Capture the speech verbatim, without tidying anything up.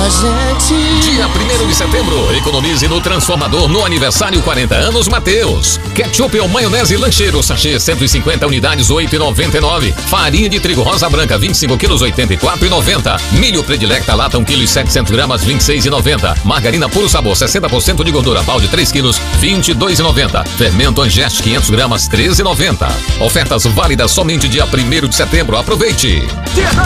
da gente. Dia primeiro de setembro, economize no transformador no aniversário quarenta anos Mateus. Ketchup ou maionese lancheiro, sachê cento e cinquenta unidades, oito reais e noventa e nove centavos. Farinha de trigo rosa branca, vinte e cinco quilos, oitenta e quatro reais e noventa centavos. Milho predilecta lata, um quilo e setecentos gramas, vinte e seis reais e noventa centavos. Margarina puro sabor, sessenta por cento de gordura, balde três quilos, vinte e dois reais e noventa centavos. Fermento Angest, quinhentos gramas, treze reais e noventa centavos. Ofertas válidas somente dia primeiro de setembro. Aproveite! Dia